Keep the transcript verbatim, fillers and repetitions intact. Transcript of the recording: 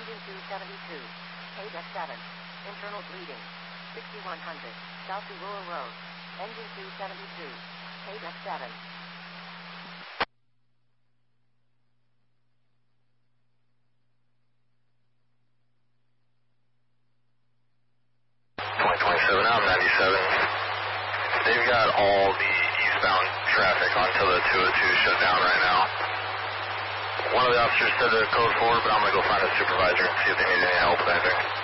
Engine two seventy-two. Page F seven. Internal bleeding. sixty-one hundred. South to Rural Road. Engine two seventy-two. Page F seven. twenty twenty-seven out, ninety-seven. They've got all the eastbound traffic onto the two oh two shut down right now. One of the officers said they're code four, but I'm going to go find a supervisor and see if they need any help with anything.